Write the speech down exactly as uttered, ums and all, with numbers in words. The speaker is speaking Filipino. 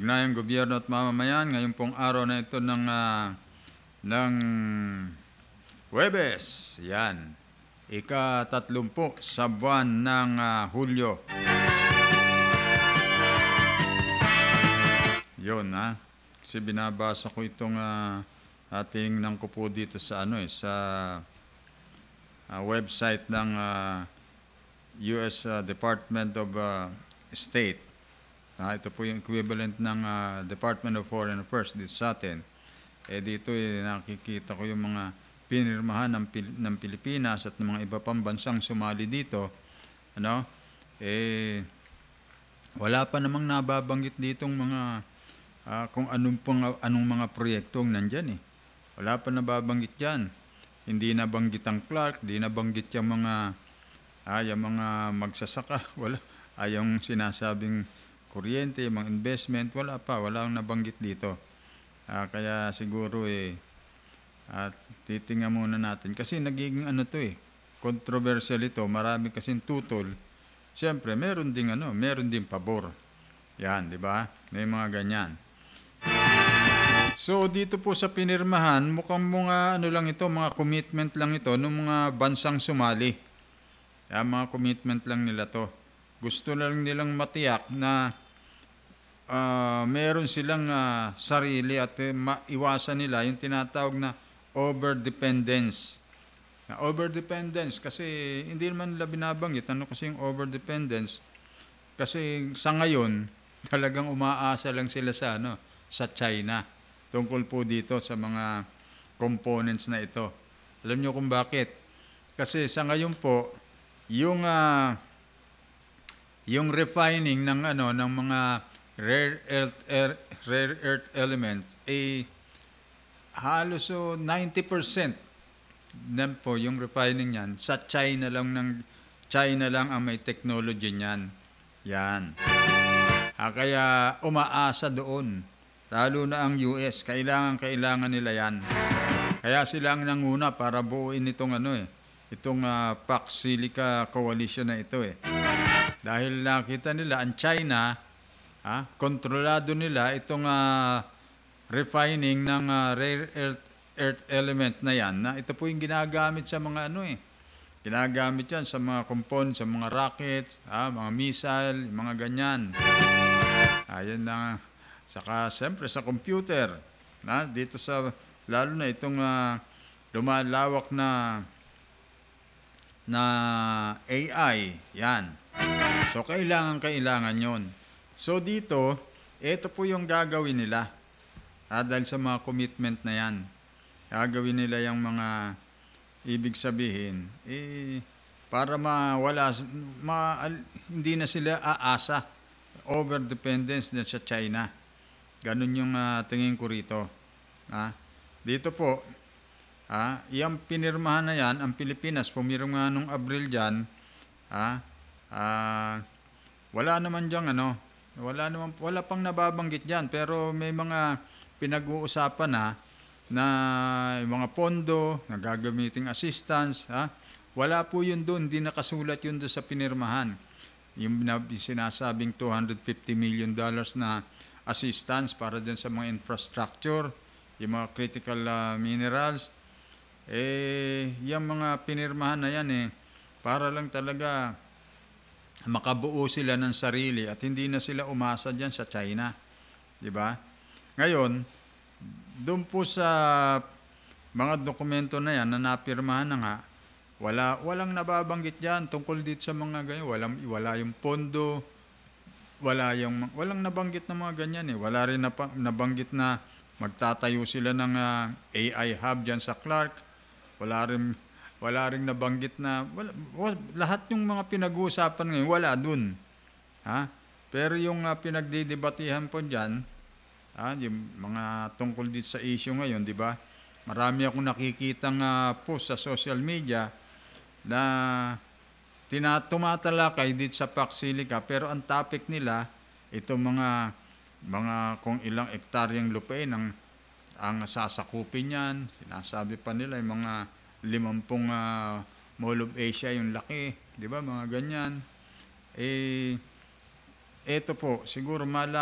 Ugnayang Gobyerno at Mamamayan, ngayon pong araw na ito ng, uh, ng Huwebes, yan, ika-tatlumpu sa buwan ng uh, Hulyo. Yun, ha? Kasi binabasa ko itong uh, ating nang ko po dito sa ano eh, sa uh, website ng uh, U S uh, Department of uh, State. Ah, ito po yung equivalent ng uh, Department of Foreign Affairs dito sa atin. Eh dito eh, nakikita ko yung mga pinirmahan ng, Pil- ng Pilipinas at ng mga iba pang bansang sumali dito. Ano? Eh, wala pa namang nababanggit ditong mga uh, kung anong, pang, anong mga proyektong nandyan eh. Wala pa nababanggit dyan. Hindi nabanggit ang Clark, hindi nabanggit yung mga, ah, yung mga magsasaka. Wala. Ay, yung sinasabing kuryente, mga investment, wala pa, wala akong nabanggit dito. Uh, kaya siguro eh, at uh, titingnan muna natin. Kasi nagiging ano to eh, controversial ito, marami kasing tutol. Siyempre, meron ding ano, meron ding pabor. Yan, di ba? May mga ganyan. So, dito po sa pinirmahan, mukhang mga ano lang ito, mga commitment lang ito ng mga bansang sumali. Yan, mga commitment lang nila to. Gusto lang nilang matiyak na uh, meron silang uh, sarili at uh, maiwasan nila yung tinatawag na overdependence. Na overdependence kasi hindi naman nila binabanggit ano kasi yung overdependence kasi sa ngayon talagang umaasa lang sila sa ano sa China tungkol po dito sa mga components na ito. Alam niyo kung bakit? Kasi sa ngayon po yung uh, yung refining ng ano ng mga rare earth er, rare earth elements ay eh, halos so ninety percent nan po yung refining niyan sa China lang ng China lang ang may technology niyan. Yan. Ah, kaya umaasa doon. Lalo na ang U S, kailangan kailangan nila yan. Kaya sila ang nanguna para buuin itong ano eh, itong uh, Pax Silica Coalition na ito eh. Dahil nakita nila ang China, ah, kontrolado nila itong uh, refining ng uh, rare earth, earth element na yan, na ito po yung ginagamit sa mga ano eh, ginagamit yan sa mga components, sa mga rockets, ah, mga missile, mga ganyan. Ayan na, saka siyempre sa computer, na, dito sa, lalo na itong uh, lumalawak na na A I, yan. So, kailangan-kailangan yon. So, dito, ito po yung gagawin nila. Ah, dahil sa mga commitment na yan. Gagawin nila yung mga ibig sabihin, eh, para mawala, ma, hindi na sila aasa. Overdependence na sa China. Ganun yung uh, tingin ko rito. Ah, dito po, ah, yung pinirmahan na yan, ang Pilipinas, pumirma nung Abril dyan, ah, ah, wala naman dyan, ano, wala naman, wala pang nababanggit dyan, pero may mga pinag-uusapan na, na mga pondo, na gagamiting assistance, ha? Wala po yun doon, hindi nakasulat yun doon sa pinirmahan. Yung sinasabing two hundred fifty million dollars na assistance para dyan sa mga infrastructure, yung mga critical uh, minerals, eh, yung mga pinirmahan na yan eh, para lang talaga makabuo sila ng sarili at hindi na sila umasa dyan sa China. Diba? Ngayon, doon po sa mga dokumento na yan na napirmahan na nga, wala, walang nababanggit dyan tungkol dito sa mga ganyan. Walang, wala yung pondo, wala yung, walang nabanggit na mga ganyan eh. Wala rin napa, nabanggit na magtatayo sila ng uh, A I hub dyan sa Clark. Wala rin, wala rin nabanggit na, wala, wala, lahat yung mga pinag-uusapan ngayon, wala dun. Ha? Pero yung uh, pinagdidebatihan po dyan, ha, yung mga tungkol dito sa issue ngayon, di ba? Marami akong nakikitang uh, post sa social media na tinatumatalakay dito sa Pax Silica, pero ang topic nila, itong mga, mga kung ilang ektaryang lupain ang, ang sasakupin yan. Sinasabi pa nila yung mga limampung uh, Mall of Asia yung laki, di ba? Mga ganyan. Eh, eto po, siguro mala